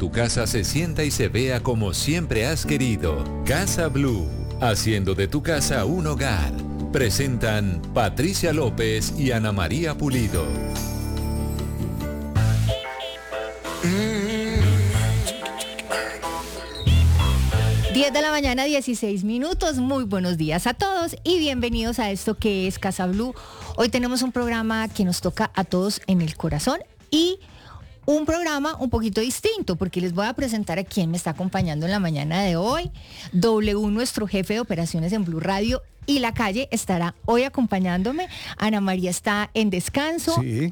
tu casa se sienta y se vea como siempre has querido. Casa Blue, haciendo de tu casa un hogar. Presentan Patricia López y Ana María Pulido. 10 de la mañana, 16 minutos. Muy buenos días a todos y bienvenidos a esto que es Casa Blue. Hoy tenemos un programa que nos toca a todos en el corazón y un programa un poquito distinto porque les voy a presentar a quien me está acompañando en la mañana de hoy. W, nuestro jefe de operaciones en Blue Radio, y La Calle estará hoy acompañándome. Ana María está en descanso. Sí.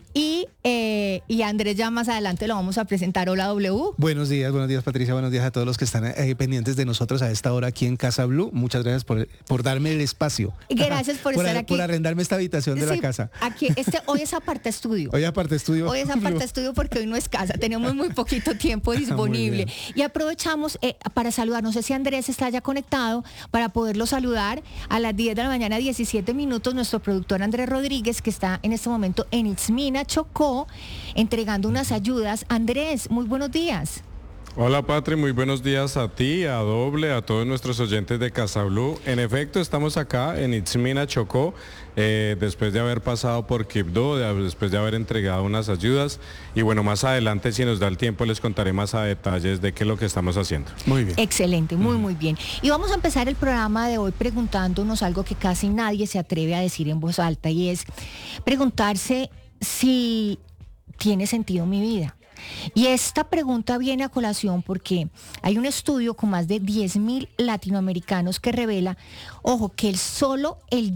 Y Andrés ya más adelante lo vamos a presentar. Hola, W. Buenos días Patricia, buenos días a todos los que están pendientes de nosotros a esta hora aquí en Casa Blue. Muchas gracias por darme el espacio. Gracias por estar aquí. Por arrendarme esta habitación de la casa. Aquí, hoy es aparte estudio. Hoy aparte estudio. Hoy es aparte estudio porque hoy no es casa, tenemos muy poquito tiempo disponible. Y aprovechamos para saludar, no sé si Andrés está ya conectado, para poderlo saludar a las 10 de la mañana, 17 minutos, nuestro productor Andrés Rodríguez, que está en este momento en Itzmina, Chocó, entregando unas ayudas. Andrés, muy buenos días. Hola Patri, muy buenos días a ti, a Doble, a todos nuestros oyentes de Casa Blue. En efecto, estamos acá en Itzmina, Chocó, después de haber pasado por Quibdó, después de haber entregado unas ayudas. Y bueno, más adelante, si nos da el tiempo, les contaré más a detalles de qué es lo que estamos haciendo. Muy bien. Excelente, muy bien. Y vamos a empezar el programa de hoy preguntándonos algo que casi nadie se atreve a decir en voz alta, y es preguntarse si tiene sentido mi vida. Y esta pregunta viene a colación porque hay un estudio con más de 10,000 latinoamericanos que revela, ojo, que solo el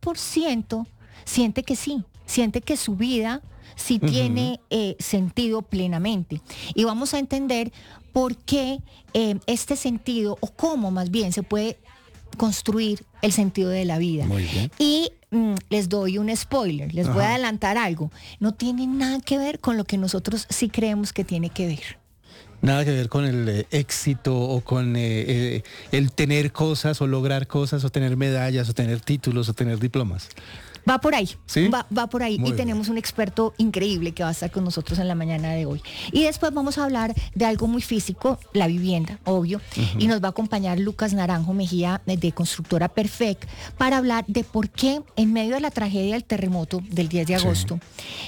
2% siente que sí, siente que su vida sí tiene sentido plenamente. Y vamos a entender por qué este sentido, o cómo más bien se puede construir el sentido de la vida. Muy bien. Y les doy un spoiler, les voy a adelantar algo. No tiene nada que ver con lo que nosotros sí creemos que tiene que ver. Nada que ver con el éxito o con el tener cosas o lograr cosas o tener medallas o tener títulos o tener diplomas. Va por ahí, ¿sí? va por ahí. Muy y tenemos un experto increíble que va a estar con nosotros en la mañana de hoy. Y después vamos a hablar de algo muy físico, la vivienda, obvio. Y nos va a acompañar Lucas Naranjo Mejía de Constructora Perfect para hablar de por qué en medio de la tragedia del terremoto del 10 de agosto,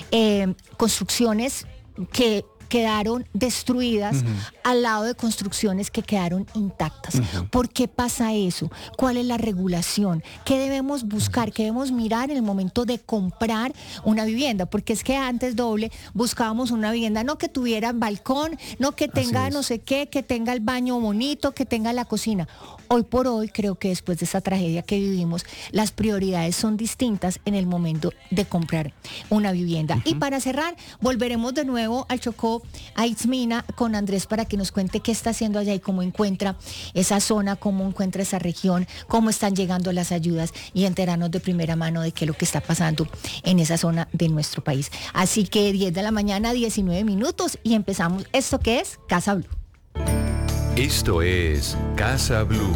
construcciones que quedaron destruidas al lado de construcciones que quedaron intactas. ¿Por qué pasa eso? ¿Cuál es la regulación? ¿Qué debemos buscar? ¿Qué debemos mirar en el momento de comprar una vivienda? Porque es que antes, Doble, buscábamos una vivienda no que tuviera balcón, no que tenga no sé qué, que tenga el baño bonito, que tenga la cocina. Hoy por hoy, creo que después de esa tragedia que vivimos, las prioridades son distintas en el momento de comprar una vivienda. Y para cerrar, volveremos de nuevo al Chocó, a Itzmina, con Andrés para que nos cuente qué está haciendo allá y cómo encuentra esa zona, cómo encuentra esa región, cómo están llegando las ayudas y enterarnos de primera mano de qué es lo que está pasando en esa zona de nuestro país. Así que 10 de la mañana, 19 minutos y empezamos esto que es Casa Blue. Esto es Casa Blue.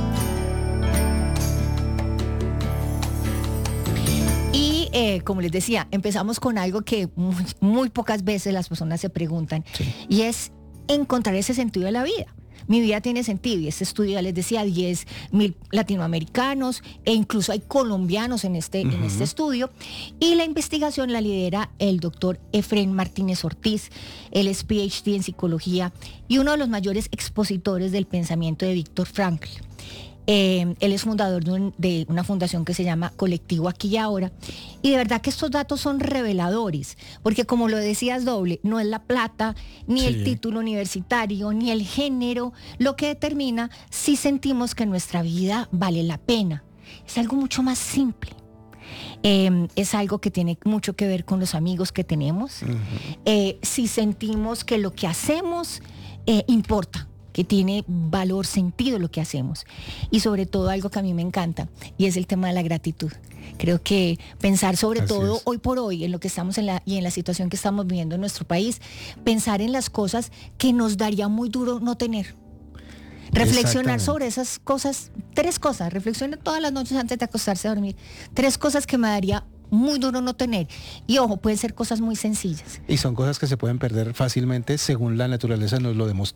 Y como les decía, empezamos con algo que muy pocas veces las personas se preguntan, y es encontrar ese sentido de la vida. Mi vida tiene sentido, y este estudio, ya les decía, 10,000 latinoamericanos e incluso hay colombianos en este estudio, y la investigación la lidera el doctor Efrén Martínez Ortiz. Él es PhD en psicología y uno de los mayores expositores del pensamiento de Víctor Frankl. Él es fundador de una fundación que se llama Colectivo Aquí y Ahora, y de verdad que estos datos son reveladores, porque como lo decías, Doble, no es la plata, ni el título universitario, ni el género lo que determina si sentimos que nuestra vida vale la pena. Es algo mucho más simple. Es algo que tiene mucho que ver con los amigos que tenemos, si sentimos que lo que hacemos importa, que tiene valor, sentido lo que hacemos, y sobre todo algo que a mí me encanta, y es el tema de la gratitud. Creo que pensar sobre todo hoy por hoy en lo que estamos en la situación que estamos viviendo en nuestro país, pensar en las cosas que nos daría muy duro no tener. Reflexionar sobre esas cosas, 3 cosas, reflexione todas las noches antes de acostarse a dormir, 3 cosas que me daría muy duro no tener. Y ojo, pueden ser cosas muy sencillas. Y son cosas que se pueden perder fácilmente según la naturaleza nos lo demostró.